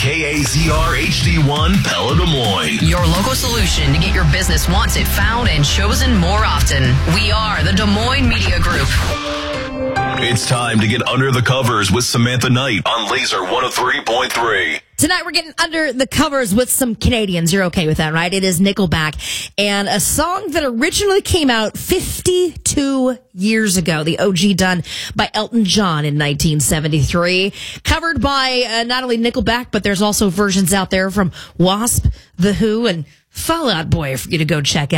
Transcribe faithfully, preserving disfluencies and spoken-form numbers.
K A Z R H D one Pella Des Moines. Your local solution to get your business wanted, found, and chosen more often. We are the Des Moines Media Group. It's time to get under the covers with Samantha Knight on Laser one oh three point three. Tonight we're getting under the covers with some Canadians. You're okay with that, right? It is Nickelback and a song that originally came out fifty-two years ago. The O G done by Elton John in nineteen seventy-three. Covered by uh, not only Nickelback, but there's also versions out there from Wasp, The Who, and Fall Out Boy for you to go check out.